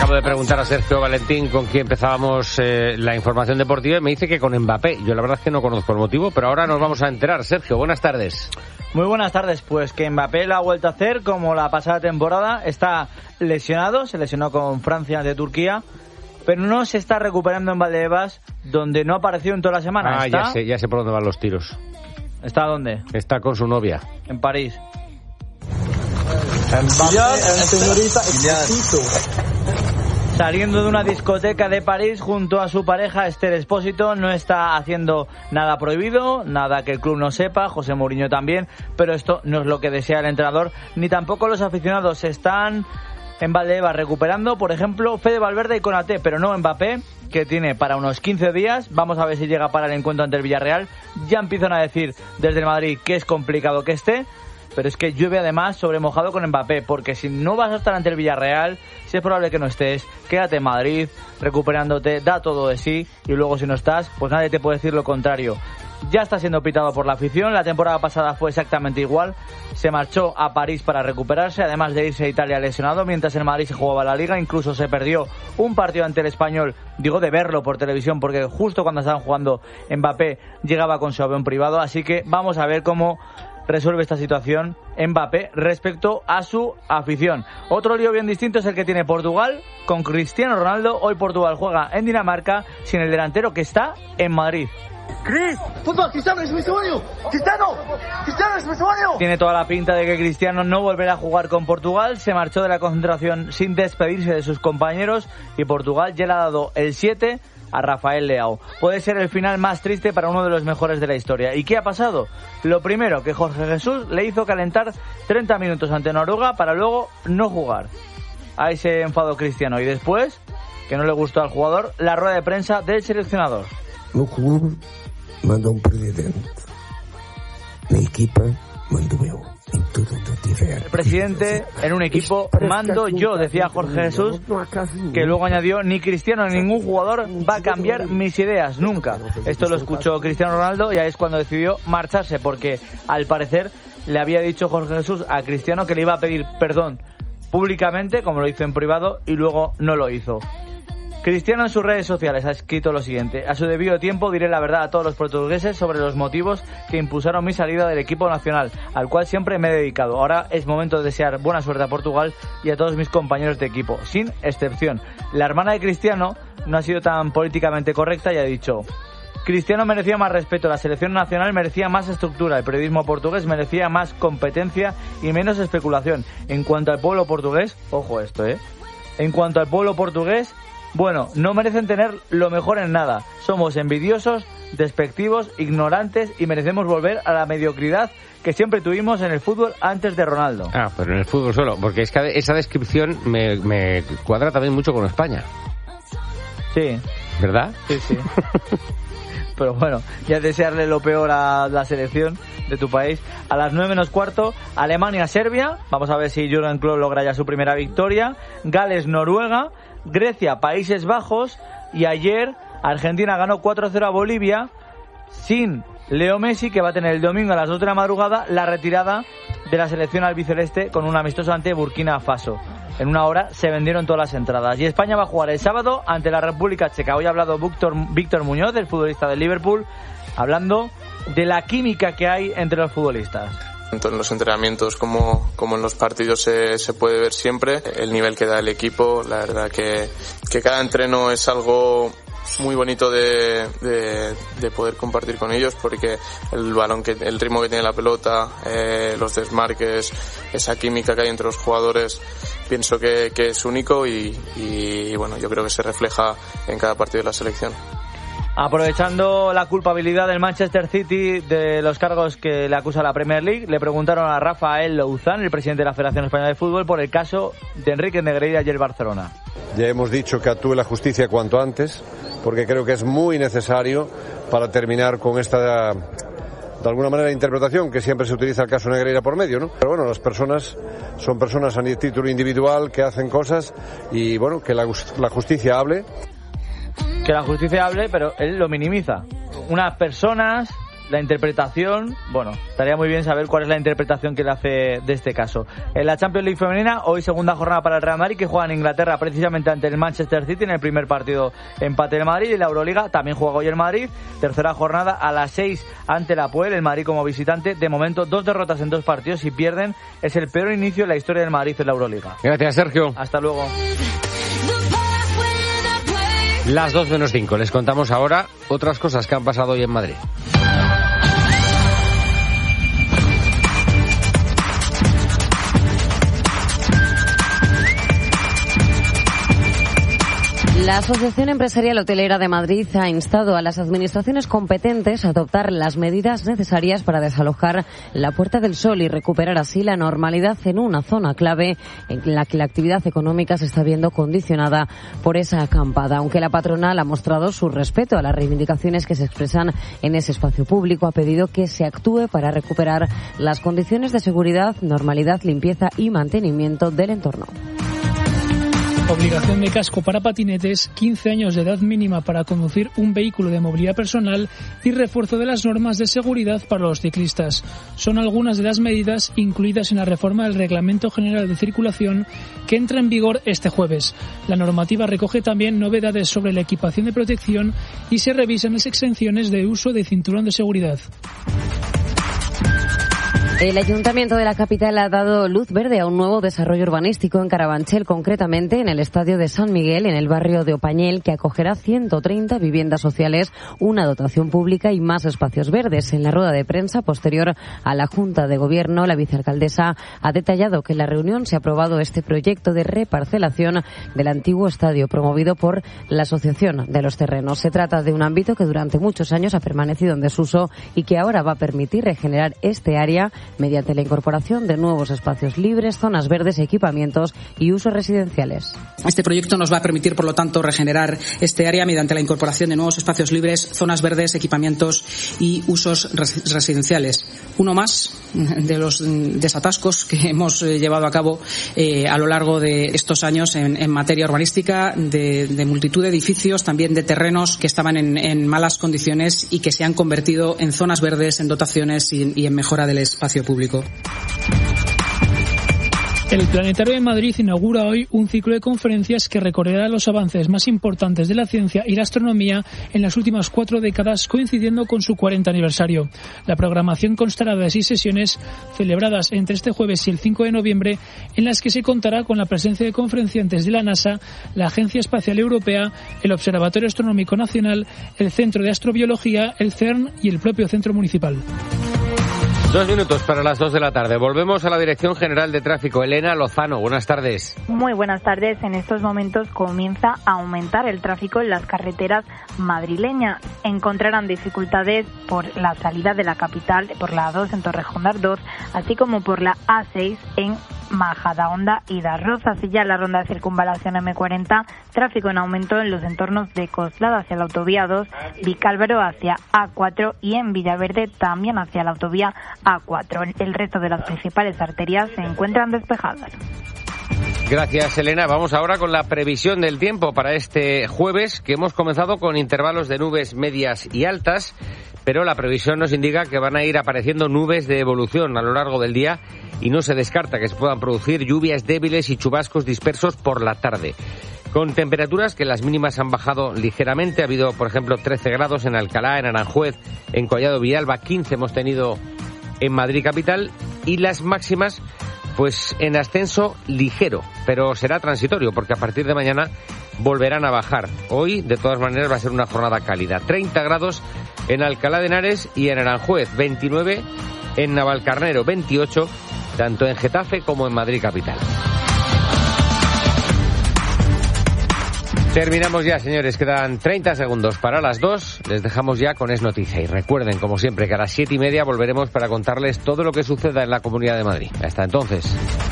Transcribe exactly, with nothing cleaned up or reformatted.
acabo de preguntar a Sergio Valentín con quién empezábamos eh, la información deportiva y me dice que con Mbappé. Yo la verdad es que no conozco el motivo, pero ahora nos vamos a enterar. Sergio, buenas tardes. Muy buenas tardes. Pues que Mbappé lo ha vuelto a hacer como la pasada temporada. Está lesionado, se lesionó con Francia ante Turquía, pero no se está recuperando en Valdebebas, donde no ha aparecido en toda la semana. Ah, está... ya sé, ya sé por dónde van los tiros. ¿Está dónde? Está con su novia. En París. Saliendo de una discoteca de París junto a su pareja Esther Expósito, no está haciendo nada prohibido, nada que el club no sepa, José Mourinho también, pero esto no es lo que desea el entrenador, ni tampoco los aficionados. Están en Valdebebas recuperando, por ejemplo, Fede Valverde y Konaté, pero no Mbappé, que tiene para unos quince días. Vamos a ver si llega para el encuentro ante el Villarreal. Ya empiezan a decir desde el Madrid que es complicado que esté, pero es que llueve además sobre mojado con Mbappé, porque si no vas a estar ante el Villarreal, si es probable que no estés, quédate en Madrid, recuperándote, da todo de sí, y luego si no estás, pues nadie te puede decir lo contrario. Ya está siendo pitado por la afición, la temporada pasada fue exactamente igual, se marchó a París para recuperarse, además de irse a Italia lesionado, mientras en Madrid se jugaba la Liga, incluso se perdió un partido ante el Español, digo de verlo por televisión, porque justo cuando estaban jugando Mbappé llegaba con su avión privado, así que vamos a ver cómo resuelve esta situación Mbappé respecto a su afición. Otro lío bien distinto es el que tiene Portugal con Cristiano Ronaldo. Hoy Portugal juega en Dinamarca sin el delantero que está en Madrid. Chris, fútbol, Cristiano es mi sueño. Cristiano, Cristiano es mi sueño. Tiene toda la pinta de que Cristiano no volverá a jugar con Portugal. Se marchó de la concentración sin despedirse de sus compañeros y Portugal ya le ha dado el siete a Rafael Leao. Puede ser el final más triste para uno de los mejores de la historia. ¿Y qué ha pasado? Lo primero, que Jorge Jesús le hizo calentar treinta minutos ante Noruega para luego no jugar. Ahí se enfadó Cristiano. Y después, que no le gustó al jugador, la rueda de prensa del seleccionador. No club manda un presidente. La equipa mando yo. El presidente en un equipo mando yo, decía Jorge Jesús, que luego añadió: ni Cristiano ni ningún jugador va a cambiar mis ideas, nunca. Esto lo escuchó Cristiano Ronaldo y ahí es cuando decidió marcharse, porque al parecer le había dicho Jorge Jesús a Cristiano que le iba a pedir perdón públicamente, como lo hizo en privado, y luego no lo hizo. Cristiano en sus redes sociales ha escrito lo siguiente: a su debido tiempo diré la verdad a todos los portugueses sobre los motivos que impulsaron mi salida del equipo nacional, al cual siempre me he dedicado. Ahora es momento de desear buena suerte a Portugal y a todos mis compañeros de equipo, sin excepción. La hermana de Cristiano no ha sido tan políticamente correcta y ha dicho: Cristiano merecía más respeto, la selección nacional merecía más estructura, el periodismo portugués merecía más competencia y menos especulación. En cuanto al pueblo portugués, ojo esto, ¿eh? En cuanto al pueblo portugués, bueno, no merecen tener lo mejor en nada. Somos envidiosos, despectivos, ignorantes y merecemos volver a la mediocridad que siempre tuvimos en el fútbol antes de Ronaldo. Ah, pero en el fútbol solo, porque es que esa descripción me, me cuadra también mucho con España. Sí. ¿Verdad? Sí, sí. Pero bueno, ya desearle lo peor a la selección de tu país. A las nueve menos cuarto, Alemania-Serbia. Vamos a ver si Jürgen Klopp logra ya su primera victoria. Gales-Noruega. Grecia, Países Bajos, y ayer Argentina ganó cuatro cero a Bolivia sin Leo Messi, que va a tener el domingo a las dos de la madrugada la retirada de la selección albiceleste con un amistoso ante Burkina Faso. En una hora se vendieron todas las entradas. Y España va a jugar el sábado ante la República Checa. Hoy ha hablado Víctor, Víctor Muñoz, el futbolista del Liverpool, hablando de la química que hay entre los futbolistas. Tanto en los entrenamientos como, como en los partidos se, se puede ver siempre el nivel que da el equipo. La verdad que, que cada entreno es algo muy bonito de, de, de poder compartir con ellos, porque el balón, que el ritmo que tiene la pelota, eh, los desmarques, esa química que hay entre los jugadores, pienso que, que es único y, y bueno, yo creo que se refleja en cada partido de la selección. Aprovechando la culpabilidad del Manchester City de los cargos que le acusa la Premier League, le preguntaron a Rafael Louzán, el presidente de la Federación Española de Fútbol, por el caso de Enrique Negreira y el Barcelona. Ya hemos dicho que actúe la justicia cuanto antes, porque creo que es muy necesario para terminar con esta, de alguna manera, interpretación que siempre se utiliza el caso Negreira por medio, ¿no? Pero bueno, las personas son personas a título individual que hacen cosas y bueno, que la, la justicia hable. Que la justicia hable, pero él lo minimiza. Unas personas la interpretación, bueno, estaría muy bien saber cuál es la interpretación que le hace de este caso. En la Champions League femenina, hoy segunda jornada para el Real Madrid, que juega en Inglaterra precisamente ante el Manchester City en el primer partido, empate del Madrid. Y la Euroliga también juega hoy el Madrid, tercera jornada a las seis ante la Puel, el Madrid como visitante. De momento dos derrotas en dos partidos y pierden, es el peor inicio en la historia del Madrid en la Euroliga. Gracias, Sergio. Hasta luego. Las dos menos cinco. Les contamos ahora otras cosas que han pasado hoy en Madrid. La Asociación Empresarial Hotelera de Madrid ha instado a las administraciones competentes a adoptar las medidas necesarias para desalojar la Puerta del Sol y recuperar así la normalidad en una zona clave en la que la actividad económica se está viendo condicionada por esa acampada. Aunque la patronal ha mostrado su respeto a las reivindicaciones que se expresan en ese espacio público, ha pedido que se actúe para recuperar las condiciones de seguridad, normalidad, limpieza y mantenimiento del entorno. Obligación de casco para patinetes, quince años de edad mínima para conducir un vehículo de movilidad personal y refuerzo de las normas de seguridad para los ciclistas. Son algunas de las medidas incluidas en la reforma del Reglamento General de Circulación que entra en vigor este jueves. La normativa recoge también novedades sobre la equipación de protección y se revisan las exenciones de uso de cinturón de seguridad. El Ayuntamiento de la capital ha dado luz verde a un nuevo desarrollo urbanístico en Carabanchel, concretamente en el Estadio de San Miguel, en el barrio de Opañel, que acogerá ciento treinta viviendas sociales, una dotación pública y más espacios verdes. En la rueda de prensa posterior a la Junta de Gobierno, la vicealcaldesa ha detallado que en la reunión se ha aprobado este proyecto de reparcelación del antiguo estadio promovido por la Asociación de los Terrenos. Se trata de un ámbito que durante muchos años ha permanecido en desuso y que ahora va a permitir regenerar este área mediante la incorporación de nuevos espacios libres, zonas verdes, equipamientos y usos residenciales. Este proyecto nos va a permitir, por lo tanto, regenerar este área mediante la incorporación de nuevos espacios libres, zonas verdes, equipamientos y usos residenciales. Uno más de los desatascos que hemos llevado a cabo eh, a lo largo de estos años en, en materia urbanística, de, de multitud de edificios, también de terrenos que estaban en, en malas condiciones y que se han convertido en zonas verdes, en dotaciones y, y en mejora del espacio público. El Planetario de Madrid inaugura hoy un ciclo de conferencias que recorrerá los avances más importantes de la ciencia y la astronomía en las últimas cuatro décadas, coincidiendo con su cuarenta aniversario. La programación constará de seis sesiones celebradas entre este jueves y el cinco de noviembre, en las que se contará con la presencia de conferenciantes de la NASA, la Agencia Espacial Europea, el Observatorio Astronómico Nacional, el Centro de Astrobiología, el CERN y el propio Centro Municipal. Dos minutos para las dos de la tarde. Volvemos a la Dirección General de Tráfico. Elena Lozano, buenas tardes. Muy buenas tardes. En estos momentos comienza a aumentar el tráfico en las carreteras madrileñas. Encontrarán dificultades por la salida de la capital, por la A dos en Torrejón de Ardoz, así como por la A seis en Majadahonda y Las Rozas. Y ya en la ronda de circunvalación eme cuarenta, tráfico en aumento en los entornos de Coslada hacia la autovía dos, Vicálvaro hacia A cuatro y en Villaverde también hacia la autovía A cuatro. El resto de las principales arterias se encuentran despejadas. Gracias, Elena. Vamos ahora con la previsión del tiempo para este jueves, que hemos comenzado con intervalos de nubes medias y altas, pero la previsión nos indica que van a ir apareciendo nubes de evolución a lo largo del día y no se descarta que se puedan producir lluvias débiles y chubascos dispersos por la tarde. Con temperaturas que las mínimas han bajado ligeramente. Ha habido, por ejemplo, trece grados en Alcalá, en Aranjuez, en Collado Villalba, quince hemos tenido en Madrid capital, y las máximas pues en ascenso ligero, pero será transitorio porque a partir de mañana volverán a bajar. Hoy, de todas maneras, va a ser una jornada cálida. treinta grados en Alcalá de Henares y en Aranjuez, veintinueve en Navalcarnero, veintiocho tanto en Getafe como en Madrid capital. Terminamos ya, señores. Quedan treinta segundos para las dos. Les dejamos ya con Es Noticia. Y recuerden, como siempre, que a las siete y media volveremos para contarles todo lo que suceda en la Comunidad de Madrid. Hasta entonces.